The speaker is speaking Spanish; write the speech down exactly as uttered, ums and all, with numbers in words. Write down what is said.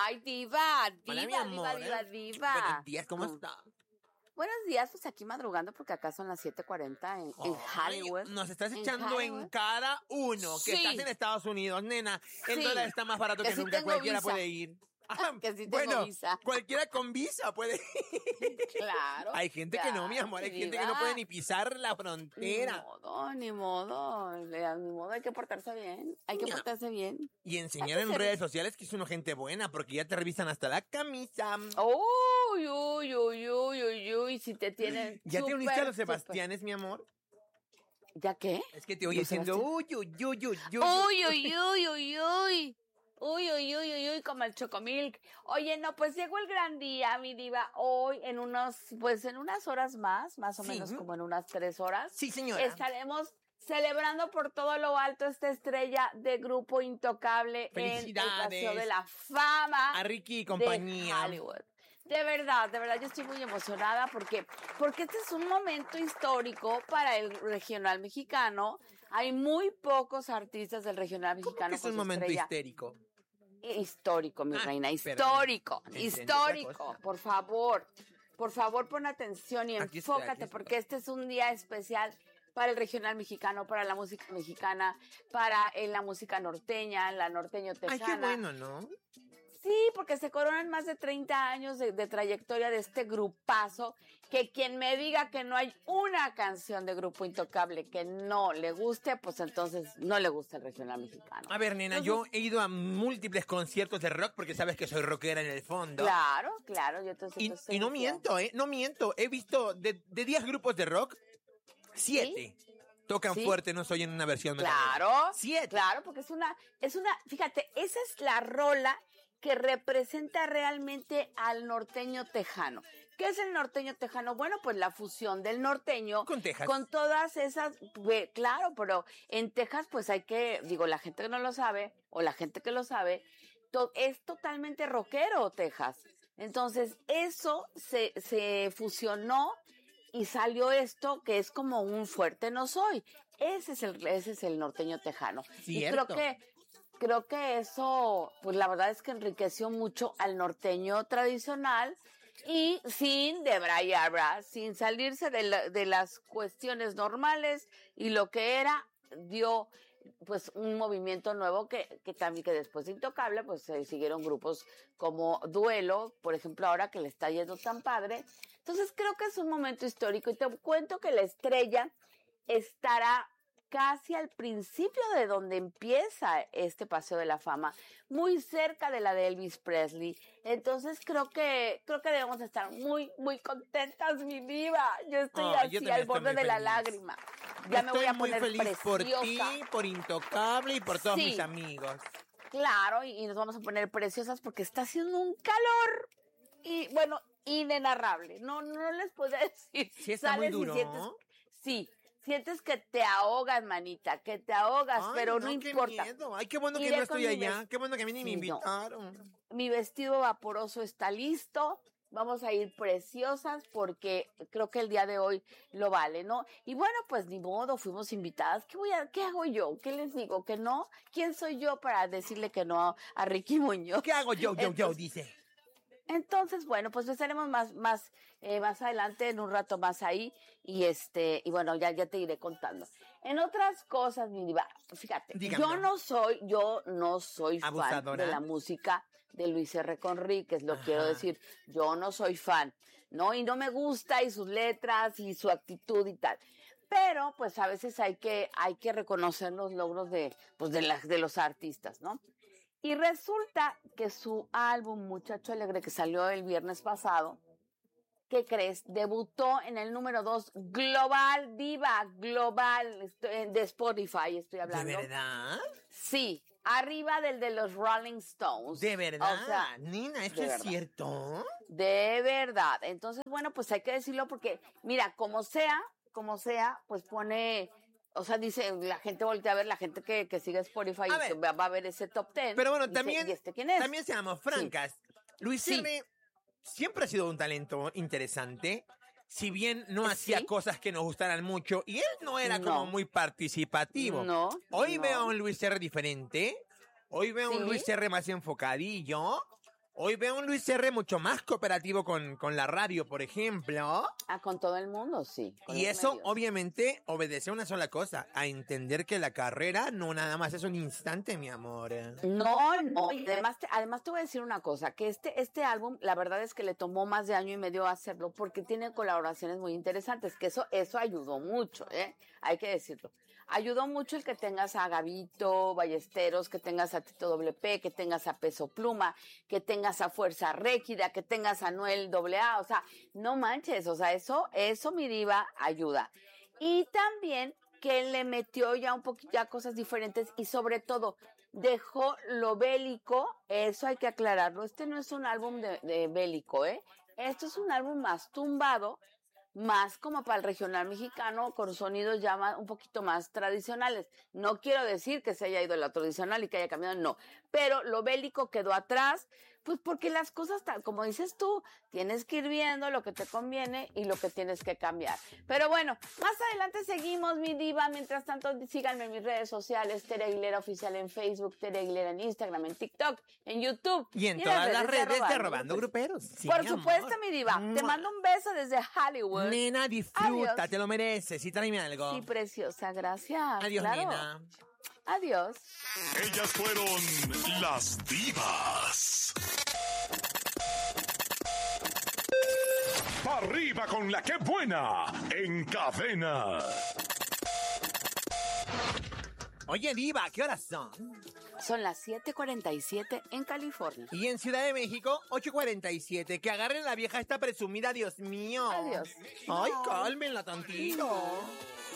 Ay, diva, diva, Hola, mi diva, amor. diva, diva. Buenos días, ¿cómo Mm. estás? Buenos días, pues aquí madrugando porque acá son las siete cuarenta en, en Ay, Hollywood. nos estás En echando en Hollywood. cara uno, que Sí. estás en Estados Unidos, nena. El Sí. dólar está más barato Que que, sí nunca, tengo cualquiera visa. puede ir. Ah, Que sí tengo bueno, visa. cualquiera con visa puede ir. Claro. Hay gente que no, mi claro, amor, hay mi gente que no diva. puede ni pisar la Ni frontera. modo, ni modo, le- ni modo, hay que portarse bien, hay que Ya. portarse bien. Y enseñar Hay que en ser- redes sociales que es una gente buena, porque ya te revisan hasta la camisa. Uy, uy, uy, uy, uy, uy, si te tienen ¿Ya te súper, uniste a los súper- Sebastianes, mi amor? ¿Ya qué? Es que te oye ¿Los diciendo, Sebastián? uy, uy, uy, uy, uy. Uy, uy, uy, uy, uy. Uy, uy, uy, uy, uy, como el Chocomilk. Oye, no, pues llegó el gran día, mi diva. Hoy, en unos, pues en unas horas más, más o Sí. menos como en unas tres horas. Sí, señora. Estaremos celebrando por todo lo alto esta estrella de Grupo Intocable en el Felicidades. Paseo de la Fama A Ricky y de compañía. Hollywood. De verdad, de verdad, yo estoy muy emocionada porque, porque este es un momento histórico para el regional mexicano. Hay muy pocos artistas del regional ¿Cómo mexicano que es con un su momento estrella. histérico? Histórico, mi Ah, reina, perdón. histórico, Entendí otra histórico, cosa. por favor, por favor pon atención y Aquí estoy, enfócate aquí estoy. porque este es un día especial para el regional mexicano, para la música mexicana, para eh, la música norteña, la norteño Ay, tejana. qué bueno, ¿no? Sí, porque se coronan más de treinta años de, de trayectoria de este grupazo, que quien me diga que no hay una canción de Grupo Intocable que no le guste, pues entonces no le gusta el regional mexicano. A ver, nena, yo he ido a múltiples conciertos de rock porque sabes que soy rockera en el fondo. Claro, claro, yo entonces... Y, entonces- y no miento, ¿eh? No miento. He visto de de diez grupos de rock, siete tocan ¿Sí? fuerte, no soy en una versión metalera. Claro, Siete. claro, porque es una, es una, fíjate, esa es la rola que representa realmente al norteño tejano. ¿Qué es el norteño tejano? Bueno, pues la fusión del norteño Con Texas. con todas esas, pues, claro, pero en Texas pues hay que, digo, la gente que no lo sabe o la gente que lo sabe, to- es totalmente rockero Texas. Entonces, eso se, se fusionó y salió esto que es como un fuerte no soy. Ese es el, ese es el norteño tejano. Y creo Cierto. que, creo que eso, pues la verdad es que enriqueció mucho al norteño tradicional y sin debrayar, sin salirse de, la- de las cuestiones normales y lo que era, dio pues un movimiento nuevo que, que también que después de Intocable pues se siguieron grupos como Duelo, por ejemplo, ahora que le está yendo tan padre. Entonces creo que es un momento histórico y te cuento que la estrella estará casi al principio de donde empieza este Paseo de la Fama, muy cerca de la de Elvis Presley. Entonces creo que creo que debemos estar muy muy contentas, mi diva. Yo estoy Ay, yo así también al estoy borde muy de la feliz. lágrima. Ya me voy a Estoy muy poner feliz preciosa. por ti, por Intocable y por todos Sí. mis amigos. Claro, y, y nos vamos a poner preciosas porque está haciendo un calor y bueno, inenarrable. No, no les puedo decir. Sí está muy Sales y duro. sientes- sí, sientes que te ahogas, manita, que te ahogas, Ay, pero no, qué importa. miedo. Ay, qué bueno que Iré no estoy con mi allá. ves- Qué bueno que a mí ni me Sí, no. invitaron. Mi vestido vaporoso está listo. Vamos a ir preciosas porque creo que el día de hoy lo vale, ¿no? Y bueno, pues ni modo, fuimos invitadas. ¿Qué voy a, qué hago yo? ¿Qué les digo? ¿Que no? ¿Quién soy yo para decirle que no a, a Ricky Muñoz? ¿Qué hago yo, yo, yo? Entonces- Dice. Entonces, bueno, pues estaremos más, más, eh, más adelante, en un rato más ahí, y este, y bueno, ya, ya te iré contando. En otras cosas, mi diva, fíjate, Dígame. yo no soy, yo no soy fan Abusadora. de la música de Luis R. Conríquez, lo Ajá. quiero decir, yo no soy fan, ¿no? Y no me gusta, y sus letras, y su actitud y tal. Pero, pues a veces hay que, hay que reconocer los logros de, pues de las, de los artistas, ¿no? Y resulta que su álbum Muchacho Alegre, que salió el viernes pasado, ¿qué crees? Debutó en el número dos global, diva, global, estoy- de Spotify estoy hablando. ¿De verdad? Sí, arriba del de los Rolling Stones. ¿De verdad? O sea, Nina, ¿esto de es verdad. cierto? de verdad. Entonces, bueno, pues hay que decirlo porque, mira, como sea, como sea, pues pone... O sea, dice, la gente voltea a ver, la gente que, que sigue Spotify A y ver. que va, va a ver ese top ten. Pero bueno, dice, también, ¿y este quién es? también seamos francas. Luis Sí. R. siempre ha sido un talento interesante. Si bien no Sí. hacía cosas que nos gustaran mucho, y él no era No. como muy participativo. No, Hoy no. veo a un Luis R. diferente. Hoy veo a un Sí. Luis R. más enfocadillo. Hoy veo a un Luis R. mucho más cooperativo con, con la radio, por ejemplo. Ah, con todo el mundo, sí. Y eso, medios. Obviamente, obedece a una sola cosa, a entender que la carrera no nada más es un instante, mi amor. No, no. Además, te, además te voy a decir una cosa, que este, este álbum, la verdad es que le tomó más de año y medio hacerlo porque tiene colaboraciones muy interesantes, que eso, eso ayudó mucho, ¿eh? Hay que decirlo. Ayudó mucho el que tengas a Gabito Ballesteros, que tengas a Tito Doble P, que tengas a Peso Pluma, que tengas a Fuerza Régida, que tengas a Noel Doble A, o sea, no manches, o sea, eso, eso mi diva ayuda. Y también que le metió ya un poquito ya cosas diferentes y sobre todo dejó lo bélico, eso hay que aclararlo, este no es un álbum de, de bélico, ¿eh? Esto es un álbum más tumbado, más como para el regional mexicano, con sonidos ya más, un poquito más tradicionales. No quiero decir que se haya ido a lo tradicional y que haya cambiado, no. Pero lo bélico quedó atrás, pues porque las cosas, como dices tú, tienes que ir viendo lo que te conviene y lo que tienes que cambiar. Pero bueno, más adelante seguimos, mi diva. Mientras tanto, síganme en mis redes sociales, Tere Aguilera Oficial en Facebook, Tere Aguilera en Instagram, en TikTok, en YouTube. Y en y todas las redes, redes de Robando Gruperos. Sí, por supuesto, mi, mi diva. ¡Mua! Te mando un beso desde Hollywood. Nena, disfruta, Adiós. Te lo mereces. Y tráeme algo. Sí, preciosa, gracias. Adiós, claro. Nena. Adiós. Ellas fueron las divas. Pa' arriba con la que buena en Cadena. Oye, diva, ¿qué horas son? Son las siete cuarenta y siete en California. Y en Ciudad de México, ocho cuarenta y siete. Que agarren la vieja esta presumida, Dios mío. Adiós. Ay, cálmenla tantito.